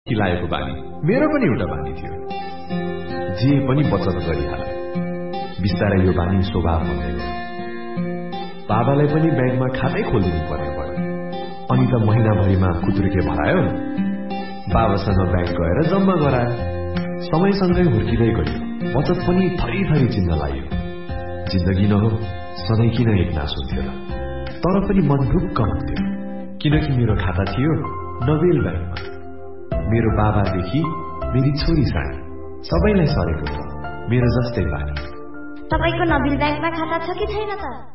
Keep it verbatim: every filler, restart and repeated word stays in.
खिलाएको बानी मेरो पनि एउटा बानी थियो। जे पनि बचत गरिहाल। बिस्तारै यो बानी स्वभाव बन्दै गयो। बाबालाई पनि ब्याङ्कमा खातै खोलिदिनु पर्ने भयो। अनि त महिनाभरिमा खुत्रुके भरायो। बाबासँग ब्याङ्क गएर जम्मा गरायो। समयसँगै हुर्किँदै गयो। बचत पनि थरी थरी चिन्न लाग्यो। जिन्दगी न हो सधैँ किन एकनास हुन्थ्यो र? तर पनि मन ढुक्क हुन्थ्यो, किनकि मेरो खाता थियो नोबेल ब्याङ्कमा। मेरो बाबादेखि मेरी छोरी सानी सबैलाई सरेको छ मेरो जस्तै बानी। तपाईको नोबेल ब्याङ्कमा खाता छ कि छैन त?